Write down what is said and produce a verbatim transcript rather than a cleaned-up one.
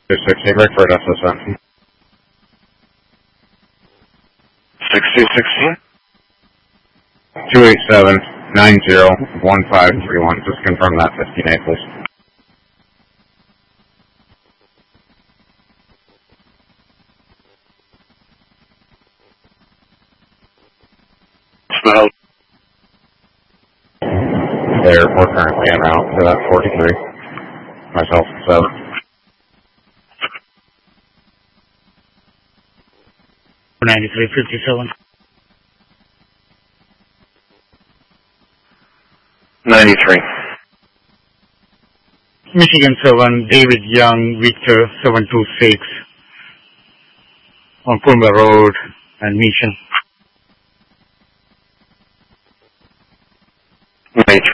sixty, Rickford, S S N. sixty sixteen? two eight seven, nine zero, one five three one. Just confirm that fifteen A, please. Smell. There, we're currently en route to that forty-three. Myself, seven. ninety-three fifty-seven. ninety-three. Michigan seven, David Young, Victor seven two six. On Pumba Road and Mission. ninety-three.